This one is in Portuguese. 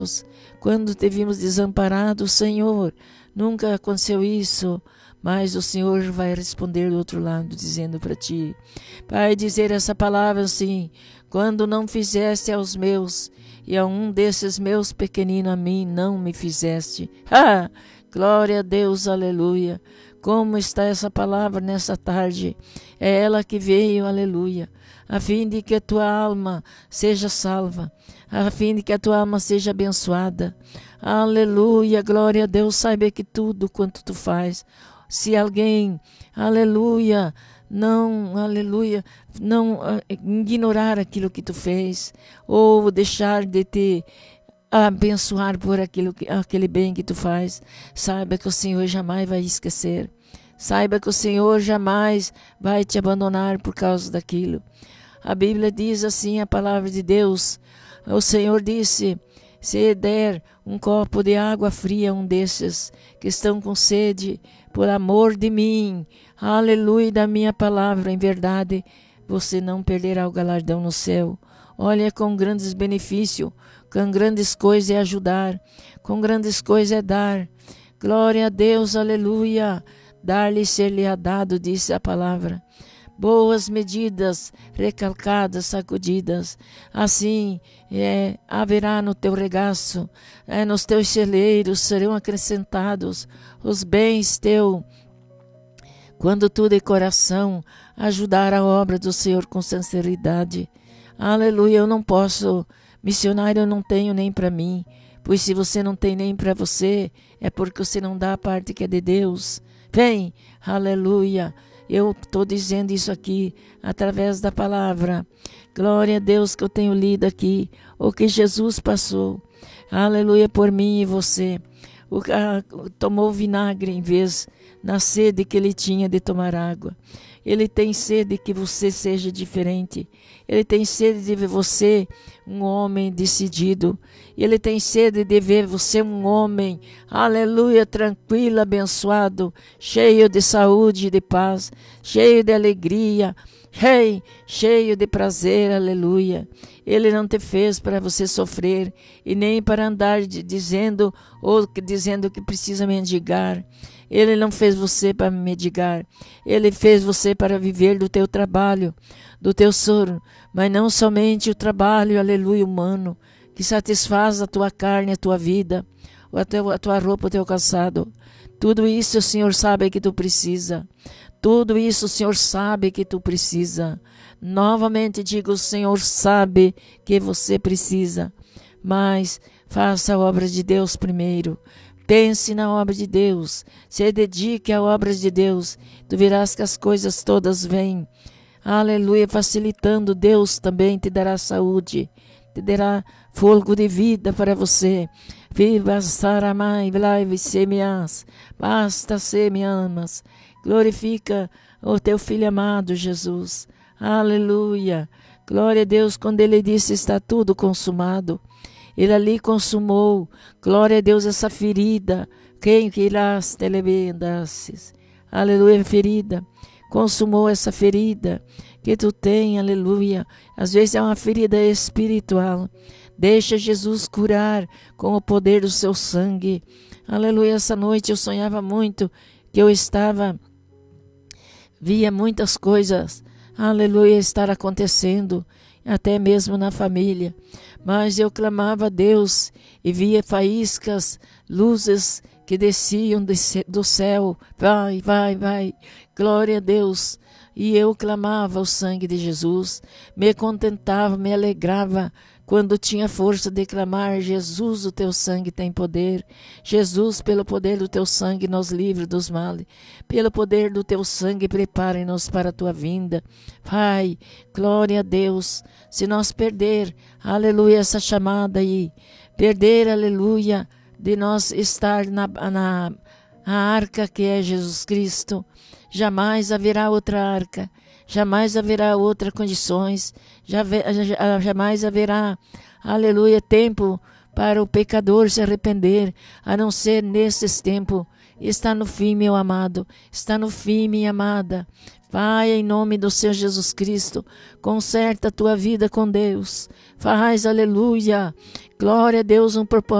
quando te vimos desamparados, Senhor, nunca aconteceu isso, mas o Senhor vai responder do outro lado, dizendo para ti, Pai, dizer essa palavra assim, quando não fizeste aos meus, e a um desses meus pequeninos a mim não me fizeste. Glória a Deus, aleluia. Como está essa palavra nessa tarde? É ela que veio, aleluia, a fim de que a tua alma seja salva, a fim de que a tua alma seja abençoada. Aleluia, glória a Deus. Saiba que tudo quanto tu faz, se alguém, aleluia, não ignorar aquilo que tu fez, ou deixar de te abençoar por aquele bem que tu faz, saiba que o Senhor jamais vai esquecer. Saiba que o Senhor jamais vai te abandonar por causa daquilo. A Bíblia diz assim, a palavra de Deus, o Senhor disse, se der um copo de água fria a um desses que estão com sede, por amor de mim, aleluia, da minha palavra, em verdade, você não perderá o galardão no céu. Olha, com grandes benefícios, com grandes coisas é ajudar, com grandes coisas é dar. Glória a Deus, aleluia. Dar-lhe ser-lhe-á dado, disse a palavra. Boas medidas, recalcadas, sacudidas, assim haverá no teu regaço, nos teus celeiros serão acrescentados os bens teu, quando tu de coração ajudar a obra do Senhor com sinceridade. Aleluia, eu não posso, missionário, eu não tenho nem para mim, pois se você não tem nem para você, é porque você não dá a parte que é de Deus. Vem, aleluia. Eu estou dizendo isso aqui através da palavra. Glória a Deus que eu tenho lido aqui. O que Jesus passou. Aleluia por mim e você. Tomou vinagre em vez na sede que ele tinha de tomar água. Ele tem sede que você seja diferente. Ele tem sede de ver você um homem decidido. Ele tem sede de ver você um homem, aleluia, tranquilo, abençoado, cheio de saúde e de paz, cheio de alegria, cheio de prazer, aleluia. Ele não te fez para você sofrer e nem para andar dizendo que precisa mendigar. Ele não fez você para mendigar. Ele fez você para viver do teu trabalho, do teu soro, mas não somente o trabalho, aleluia, humano, que satisfaz a tua carne, a tua vida, a tua roupa, o teu calçado. Tudo isso o Senhor sabe que tu precisa. Tudo isso o Senhor sabe que tu precisa. Novamente digo, o Senhor sabe que você precisa. Mas faça a obra de Deus primeiro. Pense na obra de Deus. Se dedique à obra de Deus. Tu verás que as coisas todas vêm. Aleluia, facilitando. Deus também te dará saúde. Te dará fôlego de vida para você. Viva Saramai, Vlaive, Semias. Basta ser, me amas. Glorifica o teu Filho amado, Jesus. Aleluia. Glória a Deus, quando Ele disse está tudo consumado. Ele ali consumou. Glória a Deus, essa ferida. Quem que irás telebendasses? Aleluia, ferida. Consumou essa ferida que tu tem, aleluia. Às vezes é uma ferida espiritual. Deixa Jesus curar com o poder do seu sangue. Aleluia, essa noite eu sonhava muito que eu via muitas coisas, aleluia, estar acontecendo, até mesmo na família. Mas eu clamava a Deus e via faíscas, luzes que desciam do céu. Vai, vai, vai. Glória a Deus. E eu clamava o sangue de Jesus, me contentava, me alegrava quando tinha força de clamar: Jesus, o teu sangue tem poder. Jesus, pelo poder do teu sangue, nos livre dos males. Pelo poder do teu sangue, prepare-nos para a tua vinda. Pai, glória a Deus. Se nós perder, aleluia, essa chamada aí, perder, aleluia, de nós estar na arca que é Jesus Cristo, jamais haverá outra arca. Jamais haverá outras condições, jamais haverá, aleluia, tempo para o pecador se arrepender, a não ser nesses tempos. Está no fim, meu amado, está no fim, minha amada. Pai, em nome do Senhor Jesus Cristo, conserta a tua vida com Deus. Faz, aleluia. Glória a Deus, um propósito